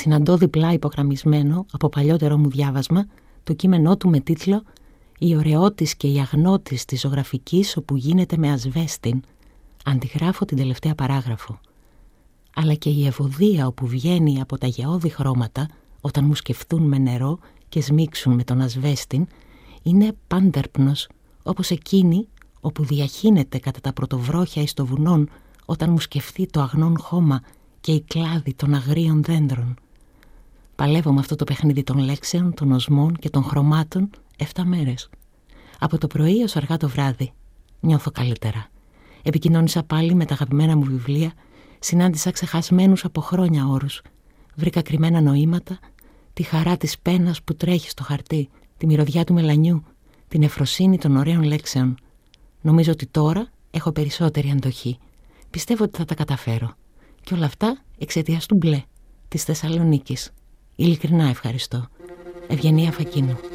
συναντώ διπλά υπογραμμισμένο από παλιότερο μου διάβασμα το κείμενό του με τίτλο «Η ωραιότης και η αγνότης της ζωγραφικής όπου γίνεται με ασβέστην». Αντιγράφω την τελευταία παράγραφο. Αλλά και η ευωδία όπου βγαίνει από τα γεώδη χρώματα όταν μου σκεφτούν με νερό και σμίξουν με τον ασβέστην είναι πάντερπνος όπως εκείνη όπου διαχύνεται κατά τα πρωτοβρόχια εις το βουνόν όταν μου σκεφτεί το αγνόν χώμα και η κλάδη των αγρίων δέντρων. Παλεύω με αυτό το παιχνίδι των λέξεων, των οσμών και των χρωμάτων 7 μέρες. Από το πρωί ως αργά το βράδυ. Νιώθω καλύτερα. Επικοινώνησα πάλι με τα αγαπημένα μου βιβλία, συνάντησα ξεχασμένους από χρόνια όρους. Βρήκα κρυμμένα νοήματα, τη χαρά της πένας που τρέχει στο χαρτί, τη μυρωδιά του μελανιού, την ευφροσύνη των ωραίων λέξεων. Νομίζω ότι τώρα έχω περισσότερη αντοχή. Πιστεύω ότι θα τα καταφέρω. Και όλα αυτά εξαιτίας του μπλε, της Θεσσαλονίκης. Ειλικρινά ευχαριστώ. Ευγενία Φακίνου.